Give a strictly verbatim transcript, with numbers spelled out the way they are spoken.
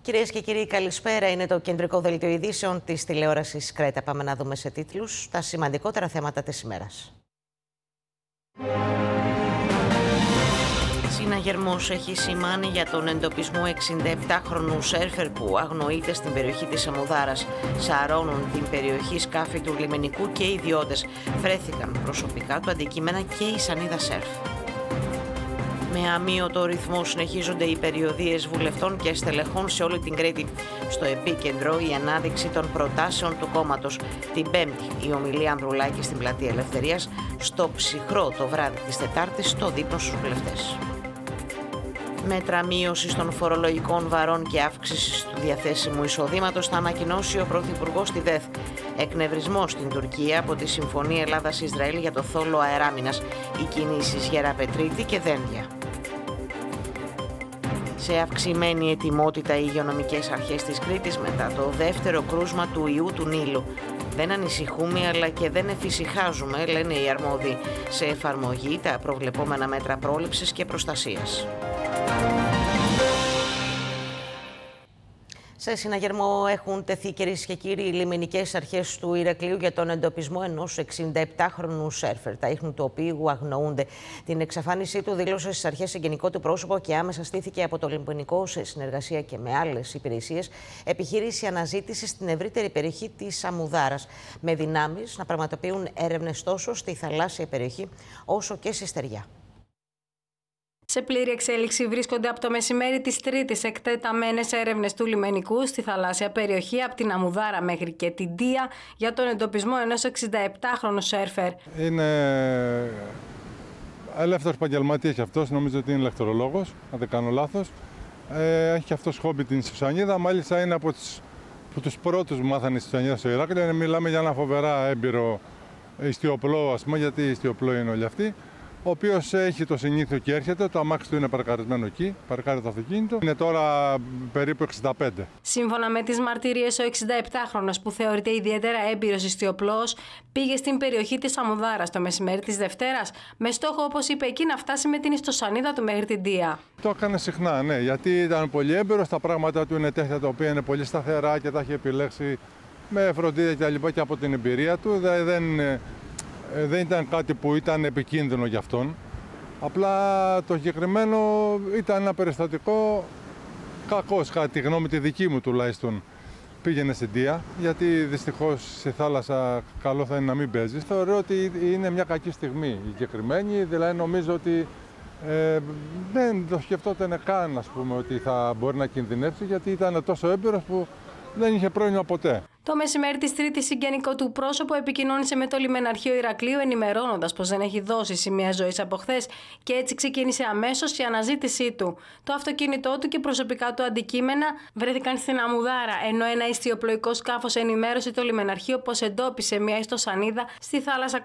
Κυρίες και κύριοι, καλησπέρα. Είναι το κεντρικό δελτίο ειδήσεων της τηλεόρασης Κρέτα. Πάμε να δούμε σε τίτλους τα σημαντικότερα θέματα της ημέρας. Συναγερμός έχει σημάνει για τον εντοπισμό εξηνταεπτάχρονου σέρφερ που αγνοείται στην περιοχή της Αμουδάρας. Σαρώνουν την περιοχή σκάφη του λιμενικού και οι ιδιώτες. Βρέθηκαν προσωπικά του αντικείμενα και η σανίδα σέρφ. Με αμύωτο ρυθμό συνεχίζονται οι περιοδίες βουλευτών και στελεχών σε όλη την Κρήτη. Στο επίκεντρο η ανάδειξη των προτάσεων του κόμματος. Την Πέμπτη η ομιλία Ανδρουλάκη στην Πλατεία Ελευθερίας. Στο ψυχρό το βράδυ της Τετάρτης το δείπνο στους βουλευτές. Μέτρα μείωσης των φορολογικών βαρών και αύξησης του διαθέσιμου εισοδήματος θα ανακοινώσει ο Πρωθυπουργός στη ΔΕΘ. Εκνευρισμός στην Τουρκία από τη Συμφωνία Ελλάδας-Ισραήλ για το θόλο αεράμινας. Οι κινήσεις Γεραπετρίτη και Δένδια. Σε αυξημένη ετοιμότητα οι υγειονομικές αρχές της Κρήτης μετά το δεύτερο κρούσμα του ιού του Νείλου. Δεν ανησυχούμε αλλά και δεν εφησυχάζουμε, λένε οι αρμόδιοι, σε εφαρμογή τα προβλεπόμενα μέτρα πρόληψης και προστασίας. Σε συναγερμό έχουν τεθεί, κυρίες και κύριοι, οι λιμενικές αρχές του Ηρακλείου για τον εντοπισμό ενός εξηνταεπτάχρονου σέρφερ, τα ίχνη του οποίου αγνοούνται. Την εξαφάνισή του δήλωσε στις αρχές συγγενικό του πρόσωπο και άμεσα στήθηκε από το λιμενικό σε συνεργασία και με άλλες υπηρεσίες επιχείρηση αναζήτησης στην ευρύτερη περιοχή της Αμουδάρας, με δυνάμεις να πραγματοποιούν έρευνες τόσο στη θαλάσσια περιοχή όσο και στη στεριά. Σε πλήρη εξέλιξη βρίσκονται από το μεσημέρι της Τρίτης εκτεταμένες έρευνες του λιμενικού στη θαλάσσια περιοχή από την Αμουδάρα μέχρι και την Δία για τον εντοπισμό ενός εξηνταεπτάχρονου σέρφερ. Είναι ελεύθερος επαγγελματίας αυτός, νομίζω ότι είναι ηλεκτρολόγος, αν δεν κάνω λάθος. Ε, έχει αυτός χόμπι την Σουσανίδα, μάλιστα είναι από, τις, από τους πρώτους που μάθανε στη Σουσανίδα στο Ηράκλειο. Μιλάμε για ένα φοβερά έμπειρο ιστιοπλό, ας πούμε, γιατί ιστιοπλό είναι όλοι αυτοί. Ο οποίος έχει το συνήθιο και έρχεται, το αμάξι του είναι παρκαρισμένο εκεί, παρκάρει το αυτοκίνητο. Είναι τώρα περίπου εξήντα πέντε. Σύμφωνα με τις μαρτυρίες, ο εξηνταεπτάχρονος που θεωρείται ιδιαίτερα έμπειρος ιστιοπλός πήγε στην περιοχή της Αμουδάρας το μεσημέρι της Δευτέρας με στόχο, όπως είπε εκεί, να φτάσει με την ιστοσανίδα του μέχρι την Δία. Το έκανε συχνά, ναι, γιατί ήταν πολύ έμπειρος, τα πράγματα του είναι τέτοια τα οποία είναι πολύ σταθερά και τα έχει επιλέξει με φροντίδα και τα λοιπά και από την εμπειρία του. Δεν Δεν ήταν κάτι που ήταν επικίνδυνο για αυτόν. Απλά το συγκεκριμένο ήταν ένα περιστατικό κακός, κατά τη γνώμη τη δική μου τουλάχιστον. Πήγαινε στην Δία, γιατί δυστυχώς στη θάλασσα καλό θα είναι να μην παίζεις. Θεωρώ ότι είναι μια κακή στιγμή η συγκεκριμένη, δηλαδή νομίζω ότι ε, δεν το σκεφτόταν καν, ας πούμε, ότι θα μπορεί να κινδυνεύσει, γιατί ήταν τόσο έμπειρος που δεν είχε πρόβλημα ποτέ. Το μεσημέρι της Τρίτης, συγγενικό του πρόσωπο επικοινώνησε με το λιμεναρχείο Ηρακλείου, ενημερώνοντας πως δεν έχει δώσει σημεία ζωής από χθες και έτσι ξεκίνησε αμέσως η αναζήτησή του. Το αυτοκίνητό του και προσωπικά του αντικείμενα βρέθηκαν στην Αμουδάρα, ενώ ένα ιστιοπλοϊκό σκάφος ενημέρωσε το λιμεναρχείο πως εντόπισε μια ιστοσανίδα στη θάλασσα